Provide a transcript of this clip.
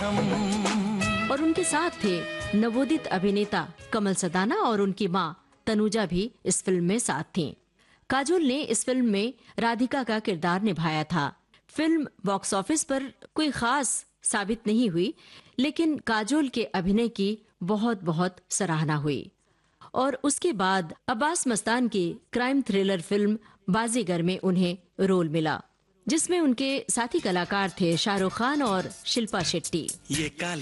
और उनके साथ थे नवोदित अभिनेता कमल सदाना और उनकी मां तनुजा भी इस फिल्म में साथ थीं। काजोल ने इस फिल्म में राधिका का किरदार निभाया था। फिल्म बॉक्स ऑफिस पर कोई खास साबित नहीं हुई, लेकिन काजोल के अभिनय की बहुत बहुत सराहना हुई। और उसके बाद अब्बास मस्तान की क्राइम थ्रिलर फिल्म बाजीगर में उन्हें रोल मिला, जिसमें उनके साथी कलाकार थे शाहरुख खान और शिल्पा शेट्टी।